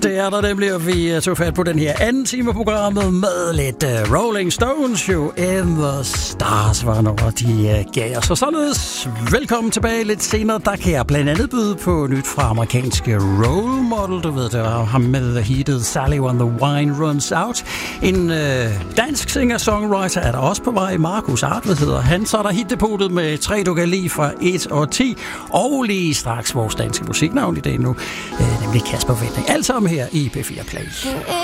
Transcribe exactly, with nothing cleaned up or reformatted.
det er der nemlig, og vi tog fat på den her anden time af programmet med lidt uh, Rolling Stones, jo, and the Stars var når de uh, gav os. Og således, velkommen tilbage lidt senere. Der kan jeg blandt andet byde på nyt fra amerikanske Role Model. Du ved, det var ham med heatet Sally When the Wine Runs Out. En uh, dansk singer-songwriter er der også på vej. Markus Artved hedder han. Så er der hitdepotet med tre, du kan lide fra et og ti. Og lige straks vores danske musiknavn i dag nu, uh, nemlig Kasper Winding. Alt sammen her i P fire Play.